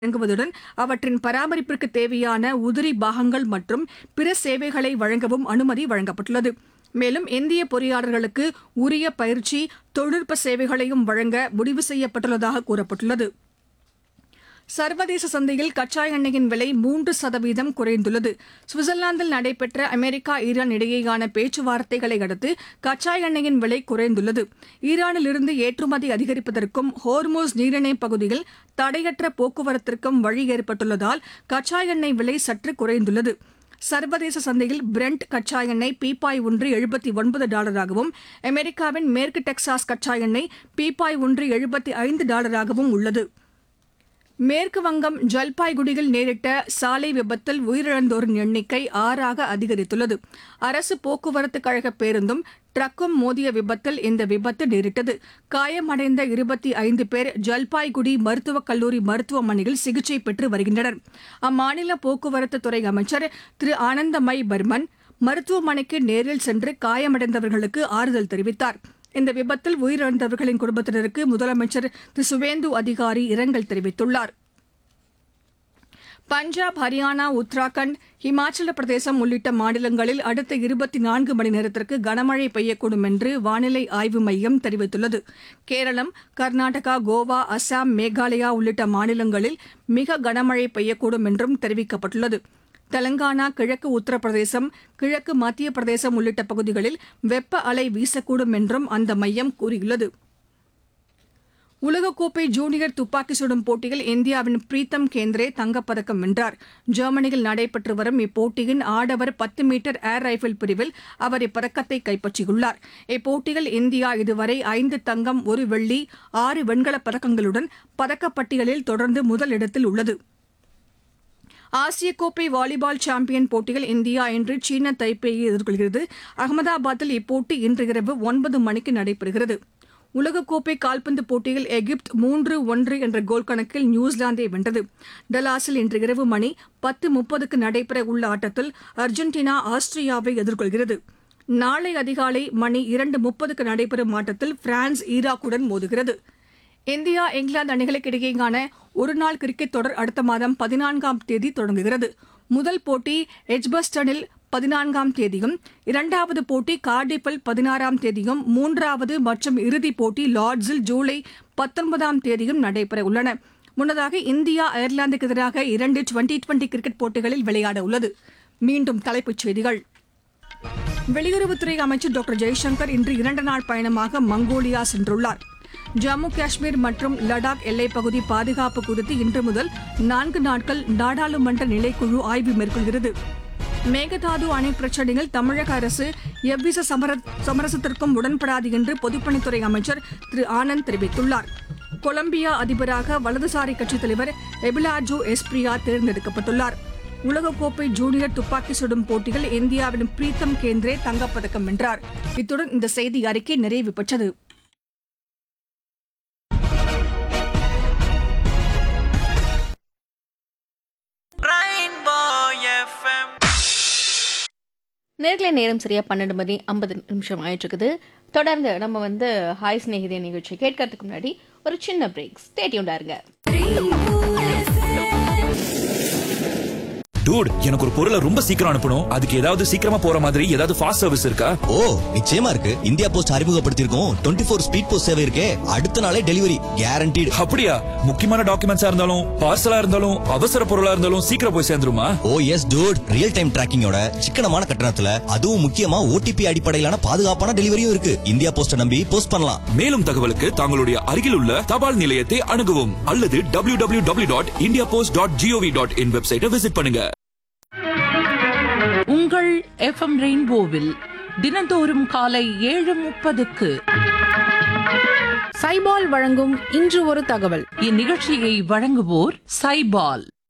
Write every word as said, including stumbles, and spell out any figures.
வழங்குவதுடன் அவற்றின் பராமரிப்பிற்கு தேவையான உதிரி பாகங்கள் மற்றும் பிற சேவைகளை வழங்கவும் அனுமதி வழங்கப்பட்டுள்ளது. மேலும் இந்திய பொறியாளர்களுக்கு உரிய பயிற்சி, தொழில்நுட்ப சேவைகளையும் வழங்க முடிவு செய்யப்பட்டுள்ளதாக கூறப்பட்டுள்ளது. சர்வதேச சந்தையில் கச்சா எண்ணெயின் விலை மூன்று சதவீதம் குறைந்துள்ளது. சுவிட்சர்லாந்தில் நடைபெற்ற அமெரிக்கா ஈரான் இடையேயான பேச்சுவார்த்தைகளை அடுத்து கச்சா எண்ணெயின் விலை குறைந்துள்ளது. ஈரானிலிருந்து ஏற்றுமதி அதிகரிப்பதற்கும் ஹோர்முஸ் நீரிணைப் பகுதியில் தடையற்ற போக்குவரத்திற்கும் வழி ஏற்பட்டுள்ளதால் கச்சா எண்ணெய் விலை சற்று குறைந்துள்ளது. சர்வதேச சந்தையில் பிரெண்ட் கச்சா எண்ணெய் பீப்பாய் ஒன்று எழுபத்தி ஒன்பது டாலராகவும், அமெரிக்காவின் மேற்கு டெக்சாஸ் கச்சா எண்ணெய் பீப்பாய் ஒன்று எழுபத்தி ஐந்து டாலராகவும் உள்ளது. மேற்கு வங்கம் ஜல்பாய்குடியில் நேரிட்ட சாலை விபத்தில் உயிரிழந்தோரின் எண்ணிக்கை ஆறாக அதிகரித்துள்ளது. அரசு போக்குவரத்து கழக பேருந்தும் ட்ரக்கும் மோதிய விபத்தில் இந்த விபத்து நேரிட்டது. காயமடைந்த இருபத்தி ஐந்து பேர் ஜல்பாய்குடி மருத்துவக் கல்லூரி மருத்துவமனையில் சிகிச்சை பெற்று வருகின்றனர். அம்மாநில போக்குவரத்து துறை அமைச்சர் திரு ஆனந்தமய் பர்மன் மருத்துவமனைக்கு நேரில் சென்று காயமடைந்தவர்களுக்கு ஆறுதல் தெரிவித்தார். இந்த விபத்தில் உயிரிழந்தவர்களின் குடும்பத்தினருக்கு முதலமைச்சர் திரு சுவேந்து அதிகாரி இரங்கல் தெரிவித்துள்ளார். பஞ்சாப், ஹரியானா, உத்தராகண்ட், இமாச்சல பிரதேசம் உள்ளிட்ட மாநிலங்களில் அடுத்த இருபத்தி நான்கு மணி நேரத்திற்கு கனமழை பெய்யக்கூடும் என்று வானிலை ஆய்வு மையம் தெரிவித்துள்ளது. கேரளம், கர்நாடகா, கோவா, அசாம், மேகாலயா உள்ளிட்ட மாநிலங்களில் மிக கனமழை பெய்யக்கூடும் என்றும் தெரிவிக்கப்பட்டுள்ளது. தெலங்கானா, கிழக்கு உத்தரப்பிரதேசம், கிழக்கு மத்திய பிரதேசம் உள்ளிட்ட பகுதிகளில் வெப்ப அலை வீசக்கூடும் என்றும் அந்த மையம் கூறியுள்ளது. உலகக்கோப்பை ஜூனியர் துப்பாக்கி சுடும் போட்டியில் இந்தியாவின் பிரீத்தம் கேந்திரே தங்கப்பதக்கம் வென்றார். ஜெர்மனியில் நடைபெற்று வரும் இப்போட்டியின் ஆடவர் பத்து மீட்டர் ஏர் ரைபிள் பிரிவில் அவர் இப்பதக்கத்தை கைப்பற்றியுள்ளார். இப்போட்டியில் இந்தியா இதுவரை ஐந்து தங்கம், ஒரு வெள்ளி, ஆறு வெண்கலப் பதக்கங்களுடன் பதக்கப்பட்டியலில் தொடர்ந்து முதலிடத்தில் உள்ளது. ஆசிய கோப்பை வாலிபால் சாம்பியன் போட்டியில் இந்தியா இன்று சீன தைப்பேயை எதிர்கொள்கிறது. அகமதாபாத்தில் இப்போட்டி இன்று இரவு ஒன்பது மணிக்கு நடைபெறுகிறது. உலகக்கோப்பை கால்பந்து போட்டியில் எகிப்து மூன்று ஒன்று என்ற கோல் கணக்கில் நியூசிலாந்தை வென்றது. டலாஸில் இன்று இரவு மணி பத்து முப்பதுக்கு நடைபெற உள்ள ஆட்டத்தில் அர்ஜென்டினா ஆஸ்திரியாவை எதிர்கொள்கிறது. நாளை அதிகாலை மணி இரண்டு முப்பதுக்கு நடைபெறும் ஆட்டத்தில் பிரான்ஸ் ஈராக்குடன் மோதுகிறது. இந்தியா, இங்கிலாந்து அணிகளுக்கு இடையேயான ஒருநாள் கிரிக்கெட் தொடர் அடுத்த மாதம் பதினான்காம் தேதி தொடங்குகிறது. முதல் போட்டி எட்ஜ்பஸ்டனில் பதினான்காம் தேதியும், இரண்டாவது போட்டி கார்டிஃபில் பதினாறாம் தேதியும், மூன்றாவது மற்றும் இறுதிப் போட்டி லார்ட்ஸில் ஜூலை பத்தொன்பதாம் தேதியும் நடைபெற உள்ளன. முன்னதாக இந்தியா அயர்லாந்துக்கு எதிராக இரண்டு டுவெண்டி டுவெண்டி கிரிக்கெட் போட்டிகளில் விளையாட உள்ளது. மீண்டும் தலைப்புச் செய்திகள். வெளியுறவுத்துறை அமைச்சர் டாக்டர் ஜெய்சங்கர் இன்று இரண்டு நாள் பயணமாக மங்கோலியா சென்றுள்ளார். ஜம்மு காஷ்மீர் மற்றும் லடாக் எல்லைப்பகுதி பாதுகாப்பு குறித்து இன்று முதல் நான்கு நாட்கள் நாடாளுமன்ற நிலைக்குழு ஆய்வு மேற்கொள்கிறது. மேகதாது அணை பிரச்சினையில் தமிழக அரசு எவ்வித சமர சமரசத்திற்கும் உடன்படாது என்று பொதுப்பணித்துறை அமைச்சர் திரு ஆனந்த் தெரிவித்துள்ளார். கொலம்பியா அதிபராக வலதுசாரி கட்சித் தலைவர் எபிலார்டோ எஸ்பிரியா தேர்ந்தெடுக்கப்பட்டுள்ளார். உலகக்கோப்பை ஜூனியர் துப்பாக்கி சுடும் போட்டியில் இந்தியாவின் பிரீத்தம் கேந்திரே தங்கப்பதக்கம் வென்றார். இத்துடன் இந்த செய்தி அறிக்கை நிறைவு பெற்றது. நேர்களை நேரம் சரியா பன்னெண்டு மணி ஐம்பது நிமிஷம் ஆயிட்டு இருக்குது. தொடர்ந்து நம்ம வந்து ஹாய் ஸ்நேகிதே நிகழ்ச்சி கேட்கறதுக்கு முன்னாடி ஒரு சின்ன பிரேக். ஸ்டே டியூன்டா இருங்க. டூட், எனக்கு ஒரு பொருளை ரொம்ப சீக்கிரம் அனுப்பணும். அதுக்கு ஏதாவது சீக்கிரமா போற மாதிரி ஏதாவது ஃபாஸ்ட் சர்வீஸ் இருக்கா? ஓ, நிச்சயமா இருக்கு. India post அறிமுகப்படுத்தியிருக்கோம் twenty four speed post சேவை இருக்கே. அடுத்த நாளே டெலிவரி கேரண்டீடு. அப்படியா? முக்கியமான டாக்குமெண்ட்ஸா இருந்தாலும் பார்சலா இருந்தாலும் அவசர பொருளா இருந்தாலும் சீக்கிரம் போய் சேர்ந்துருமா? ஓ எஸ் டூட், ரியல் டைம் டிராக்கிங்கோட சிக்கனமான கட்டணத்துல அதுவும் முக்கியமா ஓடிபி அடிப்படையிலான பாதுகாப்பான டெலிவரியும் இருக்கு. இந்தியா போஸ்ட நம்பி போஸ்ட் பண்ணலாம். மேலும் தகவலுக்கு தங்களுடைய அருகில் உள்ள தபால் நிலையத்தை அணுகவும் அல்லது W W W dot India post dot gov dot in வெப்சைட்டை விசிட் பண்ணுங்க. உங்கள் எஃப்எம் ரெயின்போவில் தினந்தோறும் காலை ஏழு முப்பதுக்கு சைபால் வழங்கும் இன்று ஒரு தகவல். இந்நிகழ்ச்சியை வழங்குவோர் சைபால்.